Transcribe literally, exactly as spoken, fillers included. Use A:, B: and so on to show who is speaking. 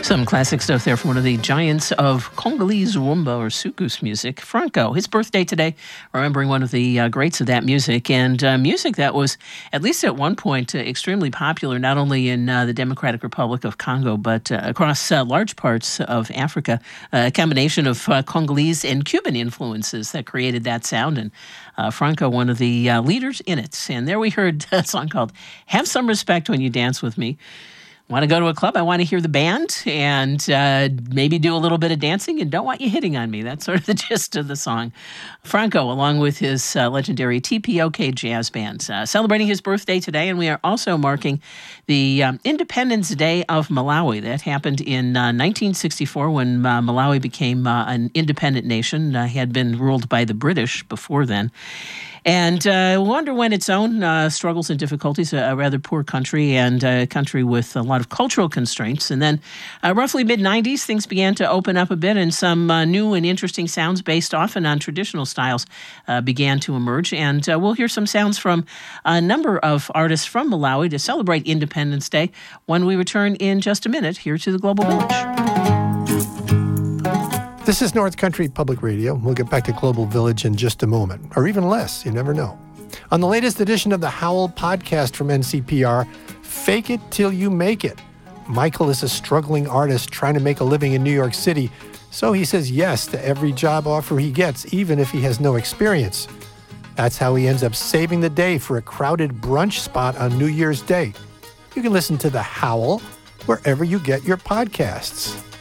A: Some classic stuff there from one of the giants of Congolese rumba or soukous music, Franco. His birthday today, remembering one of the uh, greats of that music, and uh, music that was, at least at one point, uh, extremely popular, not only in uh, the Democratic Republic of Congo, but uh, across uh, large parts of Africa. Uh, a combination of uh, Congolese and Cuban influences that created that sound, and uh, Franco, one of the uh, leaders in it. And there we heard a song called Have Some Respect When You Dance With Me. Want to go to a club? I want to hear the band and uh, maybe do a little bit of dancing and don't want you hitting on me. That's sort of the gist of the song. Franco, along with his uh, legendary T P O K Jazz Band, uh, celebrating his birthday today, and we are also marking the um, Independence Day of Malawi. That happened in uh, nineteen sixty-four when uh, Malawi became uh, an independent nation. Uh, had been ruled by the British before then. And I uh, wonder when its own uh, struggles and difficulties, a, a rather poor country and a country with a lot of cultural constraints. And then uh, roughly mid nineties, things began to open up a bit and some uh, new and interesting sounds based often on traditional styles uh, began to emerge. And uh, we'll hear some sounds from a number of artists from Malawi to celebrate Independence Day when we return in just a minute here to the Global Village.
B: This is North Country Public Radio. We'll get back to Global Village in just a moment, or even less. You never know. On the latest edition of the Howl podcast from N C P R, Fake It Till You Make It. Michael is a struggling artist trying to make a living in New York City, so he says yes to every job offer he gets, even if he has no experience. That's how he ends up saving the day for a crowded brunch spot on New Year's Day. You can listen to The Howl wherever you get your podcasts.